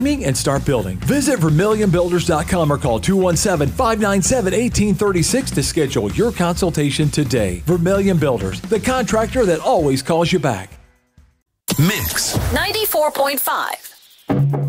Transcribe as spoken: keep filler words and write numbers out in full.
and start building. Visit Vermillion Builders dot com or call two one seven, five nine seven, one eight three six to schedule your consultation today. Vermillion Builders, the contractor that always calls you back. Mix ninety-four point five.